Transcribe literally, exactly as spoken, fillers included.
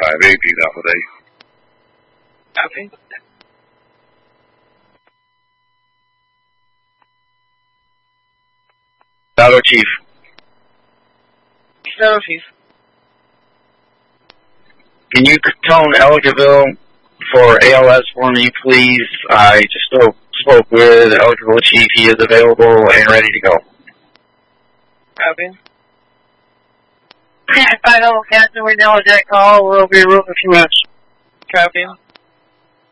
five eighty nowadays. Copy. Shadow Chief. Shadow Chief. Can you tone Ellicottville for A L S for me, please? I just spoke, spoke with Ellicottville Chief. He is available and ready to go. Copy. Final Captain, we know that call. We'll be real in a few minutes. Copy.